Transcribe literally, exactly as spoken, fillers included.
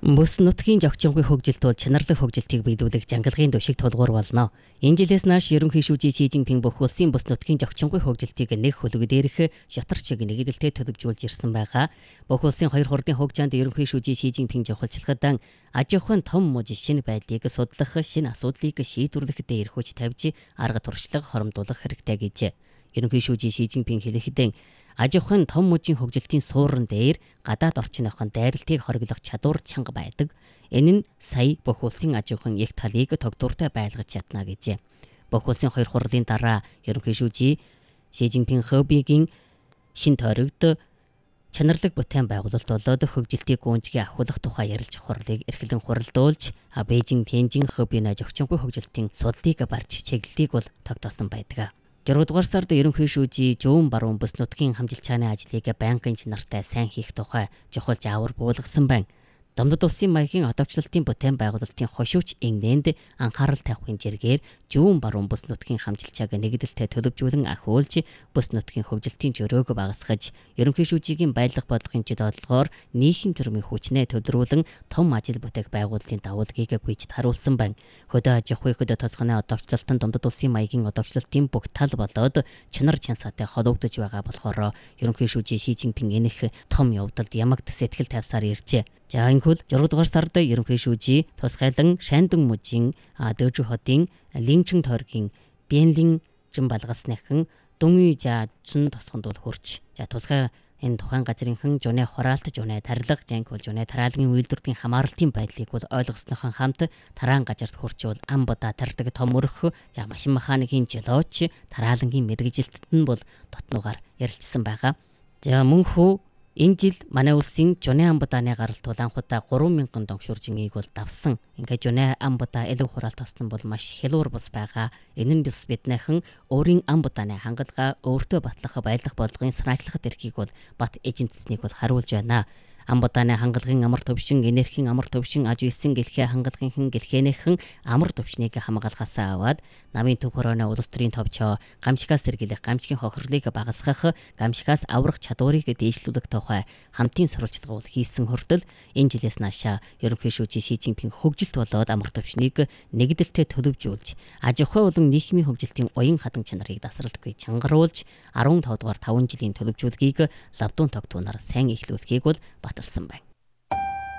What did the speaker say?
Бүс нутгийн жогчингүй хөгжилт бол чанарлаг хөгжилтийг биелүүлэх жангалгын дэвшиг тулгуур болно. Энэ жилээс нааш ерөнхий шүүжий Ши Жинпин бүх улсын бүс нутгийн жогчингүй хөгжилтийг нэг хөлөг дээрх шатар шиг нэгдэлтэй төлөвжүүлж ирсэн байгаа. Бүх улсын хоёр хурдын хөгжөөнд ерөнхий шүүжий Ши Жинпин жохолчлоход аж ахуйн том мужи шинэ байдлыг судлах, шинэ асуудлыг шийдвэрлэх дээр хүч тавьж арга туршлага хоромдуулах хэрэгтэй гэж ерөнхий шүүжий Ши Жинпин хэлэхдээ аж ахуйн том мужийн хөгжилтийн суурин дээр гадаад орчин ахын дайралтыг хориглох чадвар чанга байдаг. Энэ нь сая бүх улсын аж ахуйн их талыг тогтвортой байлгаж чадна гэж. Бүх улсын хоёр хурлын дараа ерөнхий шүүжий Ши Жинпин хобигийн шин тойрогт чанарлаг бүтээн байгуулалт болоод хөгжилтийг гүнжгий ахуулах тухай ярилж хурлыг эрхлэн хуралдуулж Бээжин Тэнжин хоббина жогчингүй хөгжилтийн судлыг барьж чиглэлийг бол тогтоосон байдаг. Дөрөвдүгээр сард ерөнхий шүүжий Жүүн баруун бүс нутгийн хамжилчааны ажлыг байнгын чанартай сайн хийх тухай чухал заавар буулгасан байна. Домдод улсын маягийн одоогчлолтын бүтээн байгуулалтын хошууч иннэнд анхаарал тавихын зэрэгээр Жүүн баруун бүс нутгийн хамжилчааг нэгдэлтэй төлөвжүүлэн ахиулж бүс нутгийн хөгжилтийн жөрөөг багасгаж ерөнхий шүүжигийн байлгах бодлогын жидолдгоор нийгэм журмын хүчнээ төлрүүлэн том ажил бүтээх байгууллагын давуулгийг гүйцэд харуулсан байна. Хөдөө аж ахуй хөдөө тосгоны одоогчлолтын домдод улсын маягийн одоогчлолтын бүх тал болоод чанар чансаатай холбогдож байгаа болохоор ерөнхий шүүжий Ши Жинпин энэх том явдалд ямагт сэтгэл тавьсаар иржээ. За инхүүл дөрөвдүгээр сард ерөнхий шүүжий тусгайлан Шандун мужийн Дөжү хотын Линчин тойргийн Бэнлин жин балгасныхан Дүнүй за цүн тосгонд бол хурч. За тусгай энэ тухайн газрынхан жунэ хураалт жунэ тарлах жанхул жунэ тараалгын үйлдвэрийн хамааралтын байдлыг бол ойлгоснохон хамт тараан газарт хурчвал ам буда тардаг том өрх за машин механикийн жолооч тараалангийн мэргэжилтэд нь бол дотнуугаар ярилцсан байгаа. За мөнхөө энэ жил манай улсын жунэ амбудааны гаралт бол анхудаа гурван мянган доншуржингийг бол давсан. Ингээ жунэ амбудаа илүү хураалт тосон бол маш хялуур бус байгаа. Энэ нь бис биднийхэн өөрийн амбудааны хангалгаа өөртөө батлах байлгах бодлогын санаачлахад эрхийг бол бат эжэнтснийг бол харуулж байна. Амбудааны хангалгын амар төвшин, энергийн амар төвшин, аж үйлсэн гэлхээ хангалгын гэлхээнийхэн амар төвшнийг хамгаалахаасаа аваад намын төв хорооны улс төрийн товчоо гамшигаас сэргийлэх, гамшигын хохирлыг багасгах, гамшигаас аврах чадварыг дээшлүүлэх тухай хамтын сурвалжлага бол хийсэн хүртэл энэ жилээс наашаа ерөнхий шүүжий Ши Жинпин хөгжилт болоод амар төвшнийг нэгдэлтэй төлөвжүүлж, аж ахуй болон нийгмийн хөгжилтийн уян хадан чанарыг дасралтгүй чангаруулж арван тавдугаар таван жилийн төлөвжүүлгийг лавдуун тогтвоноор сайн эхлүүлэхийг бол баталсан байна.